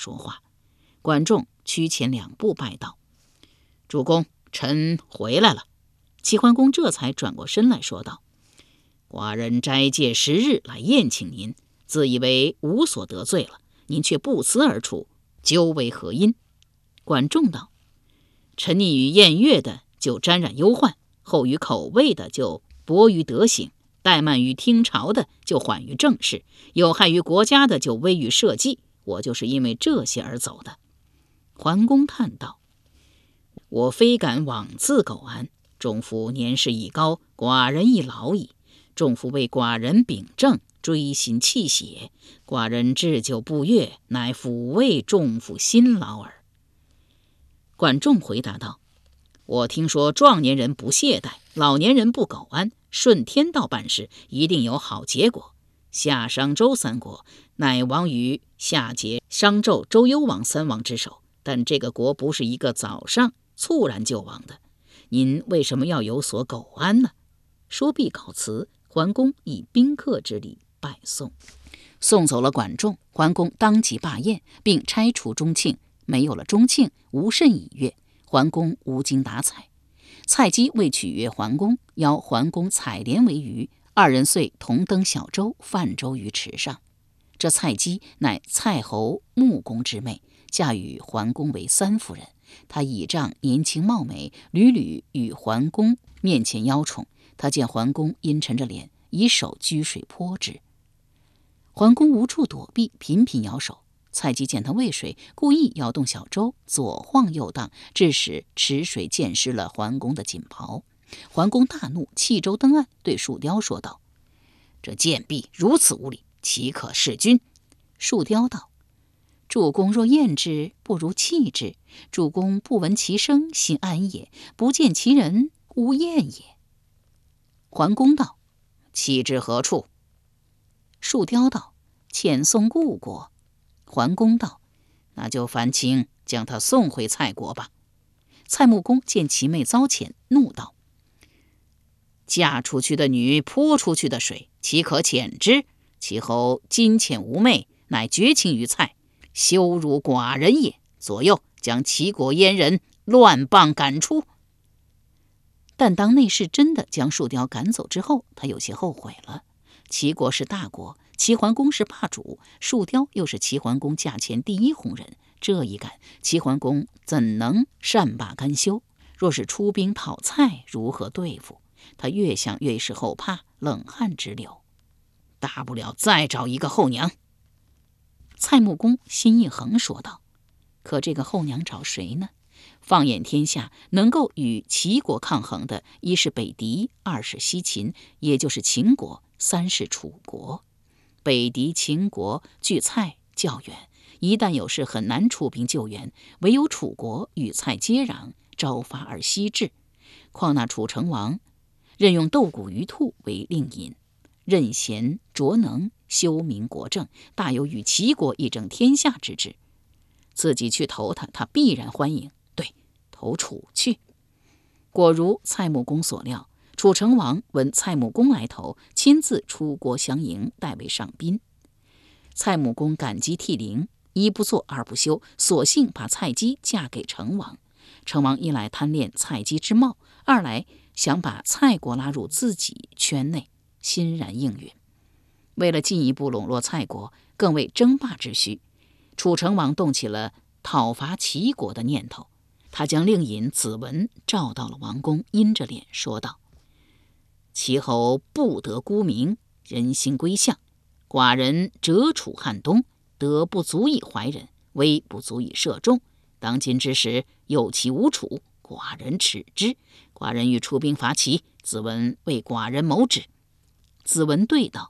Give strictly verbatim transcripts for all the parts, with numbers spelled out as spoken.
说话。管仲趋前两步拜道：“主公，臣回来了。”齐桓公这才转过身来说道：“寡人斋戒十日来宴请您，自以为无所得罪了，您却不辞而出，究为何因？”管仲道：“臣溺于宴乐的就沾染忧患，厚于口味的就薄于德行，怠慢于听朝的就缓于政事，有害于国家的就危于社稷，我就是因为这些而走的。”桓公叹道：“我非敢枉自苟安，仲夫年事已高，寡人亦老矣。仲夫为寡人秉政，追心泣血，寡人置酒不悦，乃抚慰仲夫辛劳耳。”管仲回答道：“我听说壮年人不懈怠，老年人不苟安，顺天道办事，一定有好结果。夏商周三国乃亡于夏桀、商纣、周幽王三王之手，但这个国不是一个早上猝然就亡的，您为什么要有所苟安呢？”说毕告辞，桓公以宾客之礼拜送。送走了管仲，桓公当即罢宴，并拆除钟庆。没有了钟庆，无甚以乐，桓公无精打采。蔡姬为取悦桓公，邀桓公采莲为鱼，二人遂同登小舟，泛舟于池上。这蔡姬乃蔡侯穆公之妹，嫁与桓公为三夫人。她倚仗年轻貌美，屡屡与桓公面前邀宠。她见桓公阴沉着脸，以手掬水泼之。桓公无处躲避，频频摇手。蔡姬见他畏水，故意摇动小舟，左晃右荡，致使池水溅湿了桓公的锦袍。桓公大怒，弃舟登岸，对树雕说道：“这贱婢如此无礼，岂可弑君？”树雕道：“主公若厌之，不如弃之。主公不闻其声，心安也；不见其人，无厌也。”桓公道：“弃之何处？”树雕道：“遣送故国。”桓公道：“那就烦卿将他送回蔡国吧。”蔡穆公见其妹遭遣，怒道：“嫁出去的女泼出去的水，岂可遣之？其后今遣无妹，乃绝情于蔡，羞辱寡人也。左右将齐国阉人乱棒赶出。”但当内侍真的将树雕赶走之后，他有些后悔了。齐国是大国，齐桓公是霸主，树雕又是齐桓公驾前第一红人，这一赶，齐桓公怎能善罢甘休？若是出兵讨蔡，如何对付？他越想越是后怕，冷汗直流。大不了再找一个后娘。蔡穆公心一横说道：“可这个后娘找谁呢？放眼天下，能够与齐国抗衡的，一是北狄，二是西秦，也就是秦国，三是楚国。北狄、秦国距蔡较远，一旦有事很难出兵救援，唯有楚国与蔡接壤，朝发而夕至。况那楚成王任用斗谷于兔为令尹，任贤卓能，修明国政，大有与齐国一争天下之志。自己去投他，他必然欢迎。对，投楚去。”果如蔡穆公所料，楚成王闻蔡穆公来投，亲自出国相迎，代为上宾。蔡穆公感激涕零，一不做二不休，索性把蔡姬嫁给成王。成王一来贪恋蔡姬之貌，二来想把蔡国拉入自己圈内，欣然应允。为了进一步笼络蔡国，更为争霸之需，楚成王动起了讨伐齐国的念头。他将令尹子文召到了王宫，阴着脸说道：“齐侯不得孤名，人心归向。寡人折楚汉东，德不足以怀人，威不足以摄众。当今之时，有齐无楚，寡人耻之。寡人欲出兵伐齐，子文为寡人谋之。”子文对道：“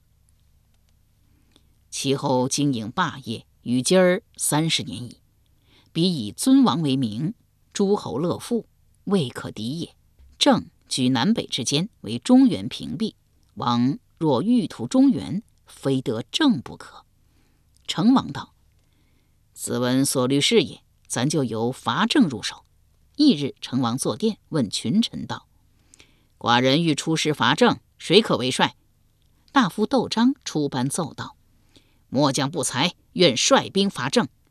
齐侯经营霸业，与今儿三十年矣。彼以尊王为名，诸侯乐富，未可敌也。郑居南北之间，为中原屏蔽。王若欲图中原，非得郑不可。”成王道：“子文所虑是也，咱就由伐郑入手。”翌日，成王坐殿，问群臣道：“寡人欲出师伐郑，谁可为帅？”大夫窦章出班奏道：“末将不才，愿率兵伐郑，